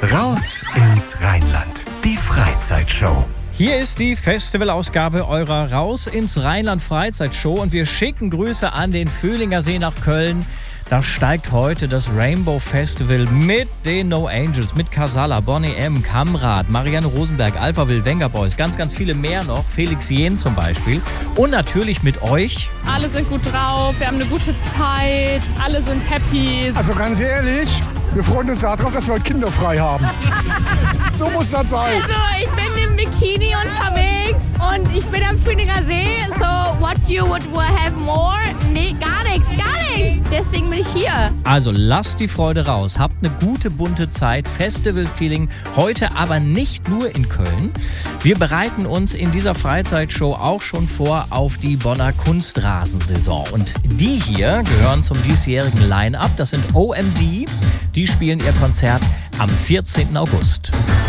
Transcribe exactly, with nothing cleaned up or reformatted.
Raus ins Rheinland. Die Freizeitshow. Hier ist die Festivalausgabe eurer Raus ins Rheinland Freizeitshow und wir schicken Grüße an den Fühlinger See nach Köln. Da steigt heute das Rainbow Festival mit den No Angels, mit Casalla, Bonnie M., Kamrat, Marianne Rosenberg, Alphaville, Wenger Boys, ganz, ganz viele mehr noch, Felix Jähn zum Beispiel. Und natürlich mit euch. Alle sind gut drauf, wir haben eine gute Zeit, alle sind happy. Also ganz ehrlich, wir freuen uns darauf, dass wir heute kinderfrei haben. So muss das sein. Also ich bin im Bikini unterwegs und ich bin am Fühlinger See. So, what you would have more? Nee, gar nichts, gar nichts. Deswegen bin ich hier. Also lasst die Freude raus, habt eine gute, bunte Zeit, Festival-Feeling. Heute aber nicht nur in Köln. Wir bereiten uns in dieser Freizeitshow auch schon vor auf die Bonner Kunstrasensaison. Und die hier gehören zum diesjährigen Line-Up. Das sind O M D. Die spielen ihr Konzert am vierzehnten August.